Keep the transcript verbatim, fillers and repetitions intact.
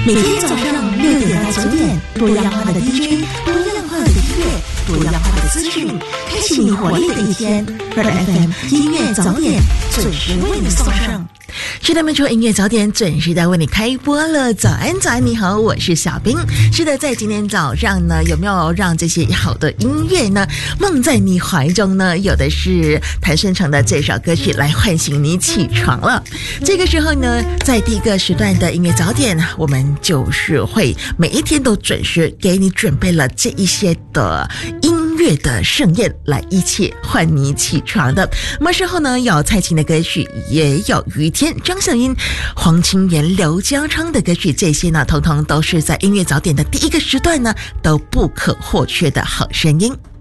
每天早上六点到九点，多样化的 D J， 多样化的音乐，多样化的资讯，开启你活力的一天。二 F M 音乐早点准时为你送上。是的，没错，音乐早点准时的为你开播了。早安，早安，你好，我是小冰。是的，在今天早上呢，有没有让这些好的音乐呢梦在你怀中呢？有的是谭顺成的这首歌曲来唤醒你起床了。这个时候呢，在第一个时段的音乐早点，我们就是会每一天都准时给你准备了这一些的音乐的盛宴，来一起唤你起床的。那么时候呢，有蔡琴的歌曲，也有于天、张小英、黄清源、刘家昌的歌曲，这些呢，统统都是在音乐早点的第一个时段呢都不可或缺的好声音。